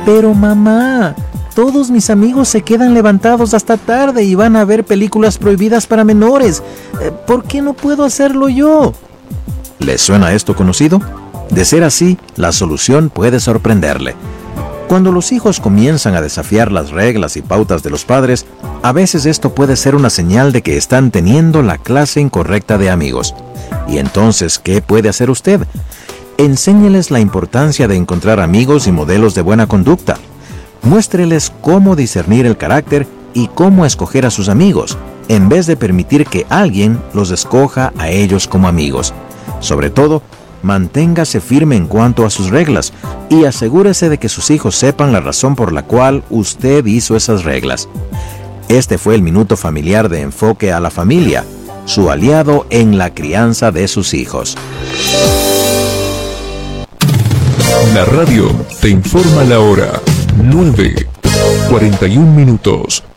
Pero mamá, todos mis amigos se quedan levantados hasta tarde y van a ver películas prohibidas para menores. ¿Por qué no puedo hacerlo yo? ¿Les suena esto conocido? De ser así, la solución puede sorprenderle. Cuando los hijos comienzan a desafiar las reglas y pautas de los padres, a veces esto puede ser una señal de que están teniendo la clase incorrecta de amigos. Y entonces, ¿qué puede hacer usted? Enséñeles la importancia de encontrar amigos y modelos de buena conducta. Muéstreles cómo discernir el carácter y cómo escoger a sus amigos, en vez de permitir que alguien los escoja a ellos como amigos. Sobre todo, manténgase firme en cuanto a sus reglas y asegúrese de que sus hijos sepan la razón por la cual usted hizo esas reglas. Este fue el Minuto Familiar de Enfoque a la Familia, su aliado en la crianza de sus hijos. La radio te informa la hora. 9:41.